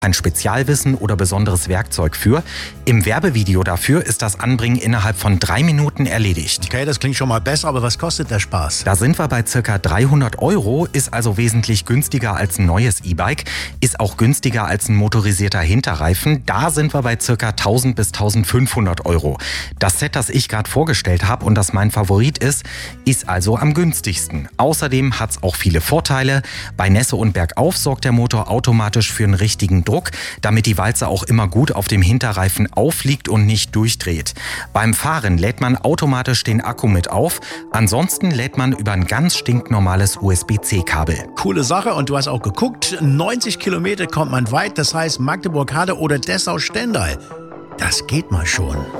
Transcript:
ein Spezialwissen oder besonderes Werkzeug für. Im Werbevideo dafür ist das Anbringen innerhalb von 3 Minuten erledigt. Okay, das klingt schon mal besser, aber was kostet der Spaß? Da sind wir bei ca. 300 €, ist also wesentlich günstiger als ein neues E-Bike, ist auch günstiger als ein motorisierter Hinterreifen. Da sind wir bei ca. 1000 bis 1500 €. Das Set, das ich gerade vorgestellt habe und das mein Favorit ist also am günstigsten. Außerdem hat es auch viele Vorteile. Bei Nässe und bergauf sorgt der Motor automatisch für einen richtigen Druck, damit die Walze auch immer gut auf dem Hinterreifen aufliegt und nicht durchdreht. Beim Fahren lädt man automatisch den Akku mit auf, ansonsten lädt man über ein ganz stinknormales USB-C-Kabel. Coole Sache, und du hast auch geguckt, 90 Kilometer kommt man weit, das heißt Magdeburg-Halle oder Dessau-Stendal. Das geht mal schon.